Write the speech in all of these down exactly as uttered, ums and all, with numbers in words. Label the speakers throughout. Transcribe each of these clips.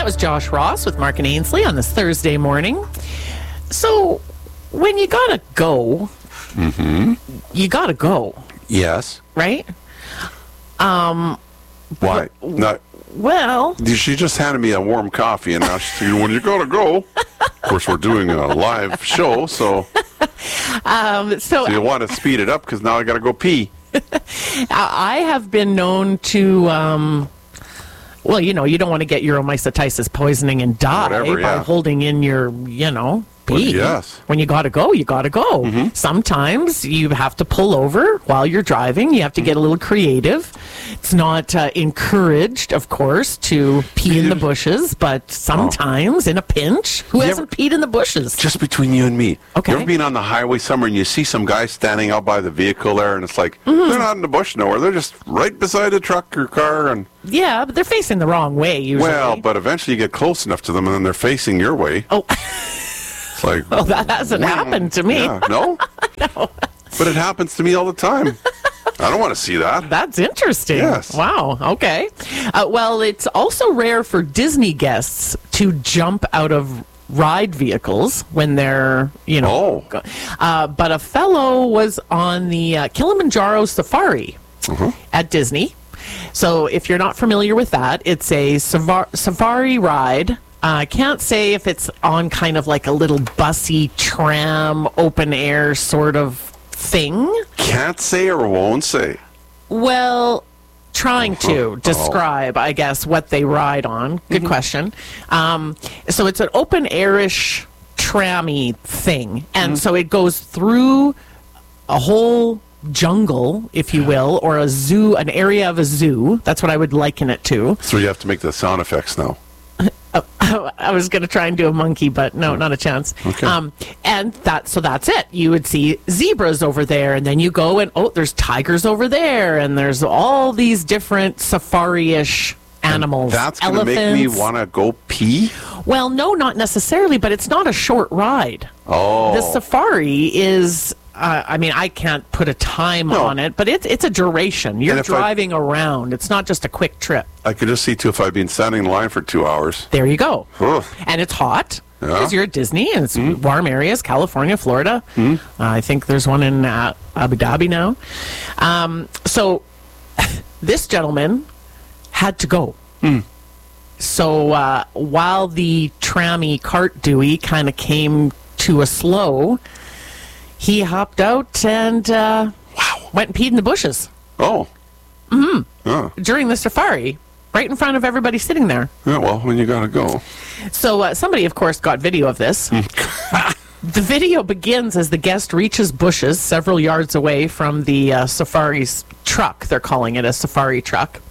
Speaker 1: was Josh Ross with Mark and Ainsley on this Thursday morning. So, when you gotta go,
Speaker 2: Mm-hmm.
Speaker 1: you gotta go,
Speaker 2: Yes.
Speaker 1: right? Um,
Speaker 2: Why? Not.
Speaker 1: well,
Speaker 2: She just handed me a warm coffee, and now she's saying, when you gotta go. Of course, we're doing a live show, so,
Speaker 1: um, so,
Speaker 2: so you want to speed it up because now I gotta go pee.
Speaker 1: I have been known to, um, well, you know, you don't want to get uromycetitis poisoning and die
Speaker 2: Whatever,
Speaker 1: by
Speaker 2: yeah.
Speaker 1: holding in your, you know,
Speaker 2: Well,
Speaker 1: pee.
Speaker 2: yes.
Speaker 1: When you got to go, you got to go.
Speaker 2: Mm-hmm.
Speaker 1: Sometimes you have to pull over while you're driving. You have to get a little creative. It's not uh, encouraged, of course, to pee in the bushes, but sometimes in a pinch, who
Speaker 2: You
Speaker 1: hasn't peed in the bushes?
Speaker 2: Just between you and me.
Speaker 1: Okay.
Speaker 2: You ever been on the highway somewhere and you see some guy standing out by the vehicle there, and it's like,
Speaker 1: Mm-hmm.
Speaker 2: they're not in the bush nowhere. They're just right beside the truck or car, and
Speaker 1: Yeah, but they're facing the wrong way usually.
Speaker 2: well, but eventually you get close enough to them, and then they're facing your way.
Speaker 1: Oh.
Speaker 2: It's like,
Speaker 1: Well, that hasn't happened to me.
Speaker 2: yeah, no?
Speaker 1: No.
Speaker 2: But it happens to me all the time. I don't want to see that.
Speaker 1: That's interesting.
Speaker 2: Yes.
Speaker 1: Wow. Okay. Uh, well, it's also rare for Disney guests to jump out of ride vehicles when they're, you know.
Speaker 2: Oh.
Speaker 1: go- Uh, but a fellow was on the uh, Kilimanjaro Safari
Speaker 2: Uh-huh.
Speaker 1: at Disney. So if you're not familiar with that, it's a savar- safari ride. Uh, I can't say if it's on kind of like a little bussy tram, open air sort of thing.
Speaker 2: Can't say or won't say.
Speaker 1: Well, trying to
Speaker 2: Oh.
Speaker 1: describe, I guess, what they ride on. Good question. Um, so it's an open airish trammy thing, and so it goes through a whole jungle, if you will, or a zoo, an area of a zoo. That's what I would liken it to.
Speaker 2: So you have to make the sound effects now.
Speaker 1: I was going to try and do a monkey, but no, not a chance.
Speaker 2: Okay.
Speaker 1: Um, and that, so that's it. You would see zebras over there, and then you go and, oh, there's tigers over there, and there's all these different safari-ish animals.
Speaker 2: That's going to make me
Speaker 1: Elephants.
Speaker 2: want to go pee?
Speaker 1: Well, no, not necessarily, but it's not a short ride.
Speaker 2: Oh.
Speaker 1: The safari is, uh, I mean, I can't put a time
Speaker 2: No.
Speaker 1: on it, but it's it's a duration. You're
Speaker 2: And if I-
Speaker 1: driving around. It's not just a quick trip.
Speaker 2: I could just see, too, if I'd been standing in line for two hours.
Speaker 1: There you go.
Speaker 2: Ugh.
Speaker 1: And it's hot
Speaker 2: Yeah.
Speaker 1: because you're at Disney and it's
Speaker 2: Mm-hmm.
Speaker 1: warm areas, California, Florida. Uh, I think there's one in uh, Abu Dhabi now. Um, so this gentleman had to go.
Speaker 2: Mm.
Speaker 1: So uh, while the trammy cart Dewey kind of came to a slow, he hopped out and uh, wow, went and peed in the bushes
Speaker 2: Oh. Mm-hmm. Oh.
Speaker 1: during the safari, right in front of everybody sitting there.
Speaker 2: Yeah, well, when you got to go.
Speaker 1: So uh, somebody, of course, got video of this. The video begins as the guest reaches bushes several yards away from the uh, safari's truck. They're calling it a safari truck.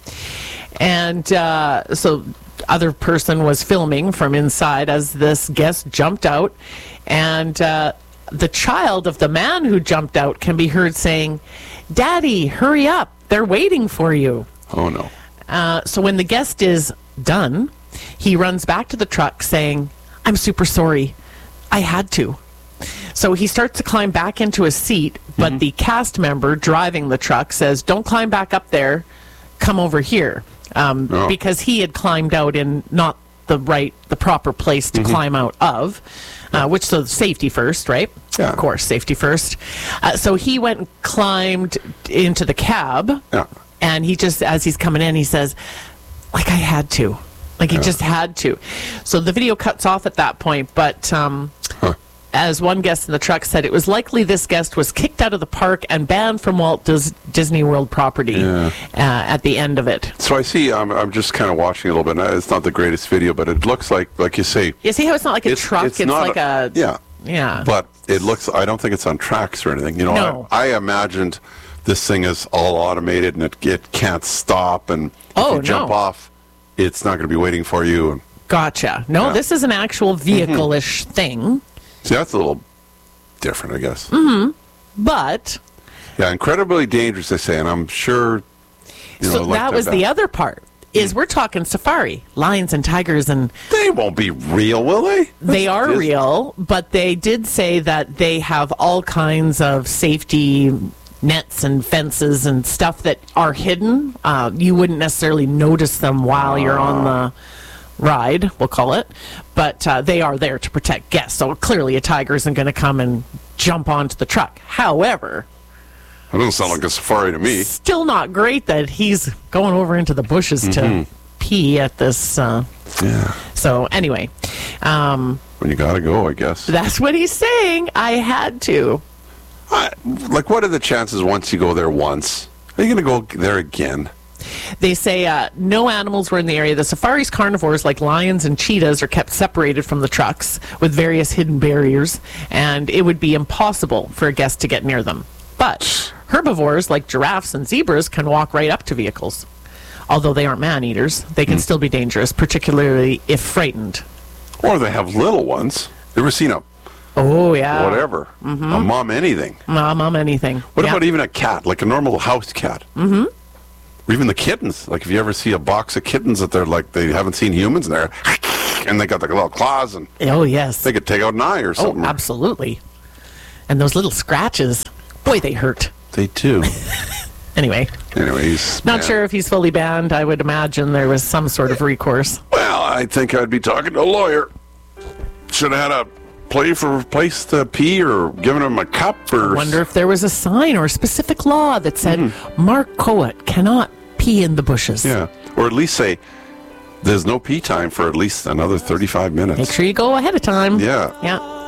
Speaker 1: And uh, so other person was filming from inside as this guest jumped out. And uh, the child of the man who jumped out can be heard saying, "Daddy, hurry up. They're waiting for you."
Speaker 2: Oh, no.
Speaker 1: Uh, so when the guest is done, he runs back to the truck saying, "I'm super sorry. I had to." So he starts to climb back into his seat, but the cast member driving the truck says, "Don't climb back up there. Come over here." Um,
Speaker 2: Oh.
Speaker 1: Because he had climbed out in not the right, the proper place to climb out of, uh, which so safety first, right?
Speaker 2: Yeah.
Speaker 1: Of course, safety first. Uh, so he went and climbed into the cab.
Speaker 2: Yeah.
Speaker 1: And he just, as he's coming in, he says, like, I had to. Like, he just had to. So the video cuts off at that point. But um,
Speaker 2: Huh.
Speaker 1: as one guest in the truck said, it was likely this guest was kicked out of the park and banned from Walt Dis- Disney World property
Speaker 2: Yeah.
Speaker 1: uh, at the end of it.
Speaker 2: So I see, I'm, I'm just kind of watching a little bit. Now, it's not the greatest video, but it looks like, like you say,
Speaker 1: You see how it's not like a
Speaker 2: it's,
Speaker 1: truck? It's,
Speaker 2: not
Speaker 1: like a...
Speaker 2: Yeah.
Speaker 1: Yeah.
Speaker 2: But it looks, I don't think it's on tracks or anything. You know,
Speaker 1: No.
Speaker 2: I, I imagined this thing is all automated and it, it can't stop. And if
Speaker 1: Oh,
Speaker 2: you jump
Speaker 1: no.
Speaker 2: off, it's not going to be waiting for you. And
Speaker 1: Gotcha. No,
Speaker 2: Yeah.
Speaker 1: this is an actual vehicle-ish thing.
Speaker 2: see, that's a little different, I guess.
Speaker 1: Mm-hmm. But...
Speaker 2: Yeah, incredibly dangerous, they say. And I'm sure, you know,
Speaker 1: so
Speaker 2: like
Speaker 1: that was the other part. Is we're talking safari, lions and tigers, and
Speaker 2: They won't be real, will they?
Speaker 1: they
Speaker 2: That's
Speaker 1: are
Speaker 2: Disney.
Speaker 1: real, but they did say that they have all kinds of safety nets and fences and stuff that are hidden. Uh, you wouldn't necessarily notice them while you're on the ride, we'll call it, but uh, they are there to protect guests. So clearly a tiger isn't going to come and jump onto the truck. However,
Speaker 2: That doesn't sound like a safari to me.
Speaker 1: still not great that he's going over into the bushes
Speaker 2: Mm-hmm.
Speaker 1: to pee at this. Uh,
Speaker 2: Yeah.
Speaker 1: so anyway, um,
Speaker 2: When you gotta go, I guess.
Speaker 1: that's what he's saying. I had to.
Speaker 2: I, like, what are the chances once you go there once? Are you gonna go there again?
Speaker 1: They say uh, no animals were in the area. The safari's carnivores, like lions and cheetahs, are kept separated from the trucks with various hidden barriers, and it would be impossible for a guest to get near them. But herbivores, like giraffes and zebras, can walk right up to vehicles. Although they aren't man-eaters, they can still be dangerous, particularly if frightened.
Speaker 2: Or they have little ones. You ever seen a
Speaker 1: Oh, yeah.
Speaker 2: whatever, a mom anything?
Speaker 1: Mom, mom, anything.
Speaker 2: What
Speaker 1: Yeah.
Speaker 2: about even a cat, like a normal house cat? Mm-hmm. Or even the kittens. Like if you ever see a box of kittens that they're like they haven't seen humans in there, and they got the little claws, and
Speaker 1: Oh, yes.
Speaker 2: they could take out an eye or
Speaker 1: Oh,
Speaker 2: something.
Speaker 1: absolutely. And those little scratches, boy, they hurt.
Speaker 2: They do.
Speaker 1: Anyway,
Speaker 2: Anyways,
Speaker 1: not
Speaker 2: man.
Speaker 1: sure if he's fully banned. I would imagine there was some sort of recourse.
Speaker 2: Well, I think I'd be talking to a lawyer. Should have had a play for place to pee, or given him a cup, or
Speaker 1: Wonder if there was a sign or a specific law that said Mark Coet cannot pee in the bushes.
Speaker 2: yeah, or at least say there's no pee time for at least another thirty-five minutes.
Speaker 1: Make sure you go ahead of time.
Speaker 2: Yeah.
Speaker 1: Yeah.